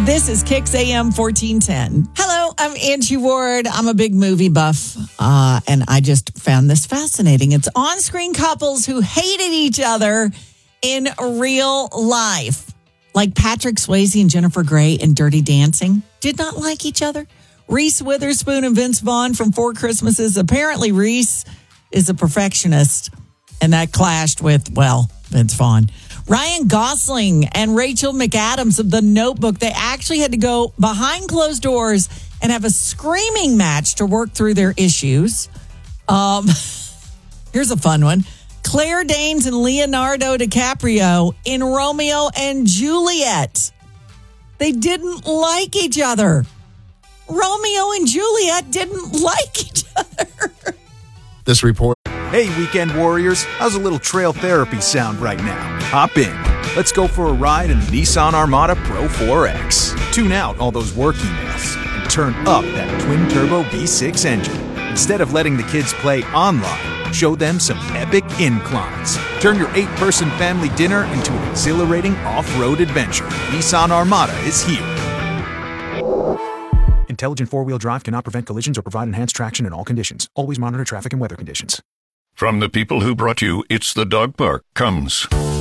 This is Kix AM 1410. Hello, I'm Angie Ward. I'm a big movie buff, and I just found this fascinating. It's on-screen couples who hated each other in real life. Like Patrick Swayze and Jennifer Grey in Dirty Dancing did not like each other. Reese Witherspoon and Vince Vaughn from Four Christmases. Apparently, Reese is a perfectionist, and that clashed with, well, Vince Vaughn. Ryan Gosling and Rachel McAdams of The Notebook, they actually had to go behind closed doors and have a screaming match to work through their issues. Here's a fun one. Claire Danes and Leonardo DiCaprio in Romeo and Juliet. They didn't like each other. Romeo and Juliet didn't like each other. This report. Hey, weekend warriors, how's a little trail therapy sound right now? Hop in. Let's go for a ride in the Nissan Armada Pro 4X. Tune out all those work emails and turn up that twin-turbo V6 engine. Instead of letting the kids play online, show them some epic inclines. Turn your 8-person family dinner into an exhilarating off-road adventure. Nissan Armada is here. Intelligent four-wheel drive cannot prevent collisions or provide enhanced traction in all conditions. Always monitor traffic and weather conditions. From the people who brought you It's the Dog Park comes